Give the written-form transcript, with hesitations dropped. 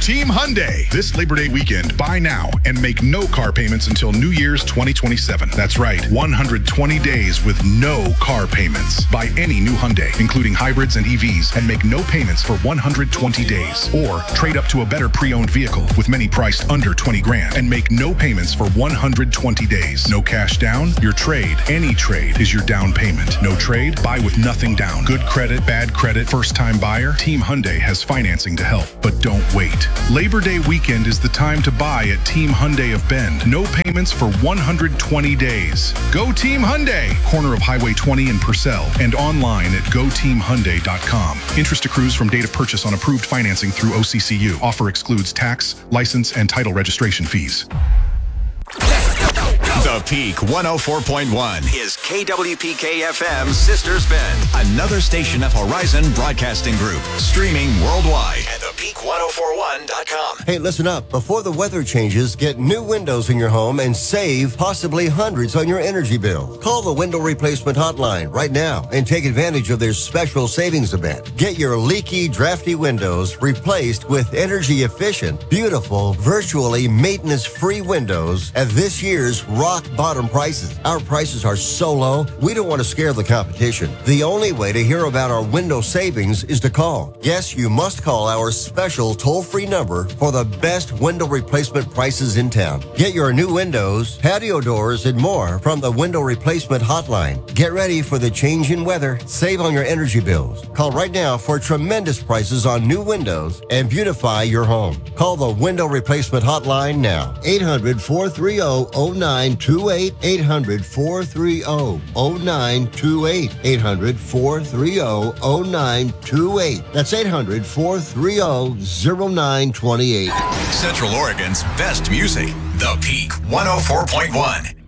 Team Hyundai. This Labor Day weekend, buy now and make no car payments until New Year's 2027. That's right, 120 days with no car payments. Buy any new Hyundai, including hybrids and EVs, and make no payments for 120 days. Or trade up to a better pre-owned vehicle with many priced under 20 grand and make no payments for 120 days. No cash down, your trade. Any trade is your down payment. No trade, buy with nothing down. Good credit, bad credit, first-time buyer. Team Hyundai has financing to help, but don't wait. Labor Day weekend is the time to buy at Team Hyundai of Bend. No payments for 120 days. Go Team Hyundai! Corner of Highway 20 in Purcell and online at goteamhyundai.com. Interest accrues from date of purchase on approved financing through OCCU. Offer excludes tax, license, and title registration fees. The Peak 104.1 is KWPK-FM's Sisters Bend, another station of Horizon Broadcasting Group, streaming worldwide at thepeak1041.com. Hey, listen up. Before the weather changes, get new windows in your home and save possibly hundreds on your energy bill. Call the Window Replacement Hotline right now and take advantage of their special savings event. Get your leaky, drafty windows replaced with energy-efficient, beautiful, virtually maintenance-free windows at this year's rock bottom prices. Our prices are so low, we don't want to scare the competition. The only way to hear about our window savings is to call. Yes, you must call our special toll-free number for the best window replacement prices in town. Get your new windows, patio doors, and more from the Window Replacement Hotline. Get ready for the change in weather. Save on your energy bills. Call right now for tremendous prices on new windows and beautify your home. Call the Window Replacement Hotline now. 800-430-0928. 800-430-0928. 800-430-0928. That's 800-430-0928. Central Oregon's best music, The Peak 104.1.